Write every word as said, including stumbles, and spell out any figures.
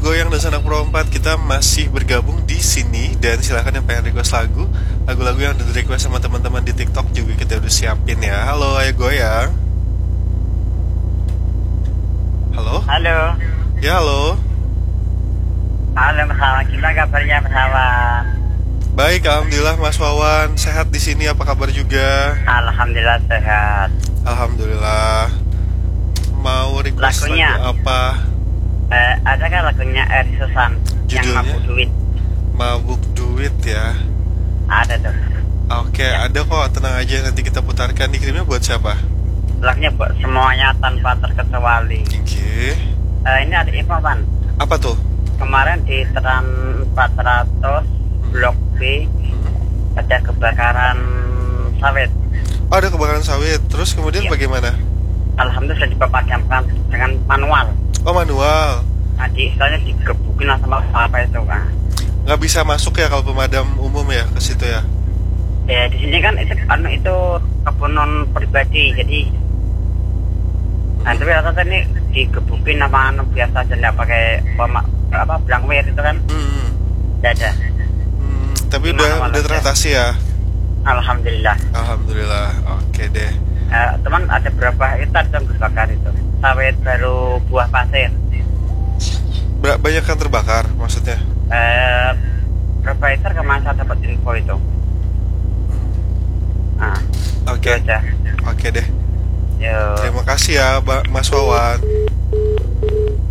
Goyang dan Sanak Pro empat, kita masih bergabung di sini. Dan silakan yang pengen request lagu, lagu-lagu yang udah di request sama teman-teman di TikTok juga kita udah siapin ya. Halo, ayo goyang. Halo? Halo. Ya, halo. Halo Mas Wawan, gimana kabarnya Mas Wawan? Baik, alhamdulillah Mas Wawan. Sehat di sini, apa kabar juga? Alhamdulillah sehat. Alhamdulillah. Mau request Lagunya? lagu apa? Eh, ada kan lagunya Eri Susan yang Judulnya? Mabuk Duit? Mabuk Duit ya. Ada tuh. Oke, Ya. ada kok, tenang aja, nanti kita putarkan. Dikirimnya buat siapa? Lagunya buat semuanya tanpa terkecuali. Oke. Eh, ini ada info Pan. Apa tuh? Kemarin di Trans empat ratus Blok B ada kebakaran sawit. Oh, ada kebakaran sawit. Terus kemudian Ya. bagaimana? Alhamdulillah dipadamkan dengan manual. Oh, manual. Nah, di istilahnya digebukin lah sama apa itu kan. Nggak bisa masuk ya kalau pemadam umum ya ke situ ya? Ya di sini kan itu anu itu kebunan pribadi, jadi nah tapi rata-rata ini digebukin sama anu biasa aja, nggak pakai pema, apa blank wire itu kan, Hmm. nggak ada. Hmm, tapi Gimana udah malah udah ya? teratasi ya? Alhamdulillah. Alhamdulillah. Oke deh. Eh, teman ada berapa hektar yang terbakar itu? Sawit baru buah pasir. Ber- banyak kan terbakar maksudnya? Eh, berapa hektar kemarin saya dapat info itu. Nah, Oke. itu aja. Oke deh. Yo. Terima kasih ya, Ba- Mas Wawan.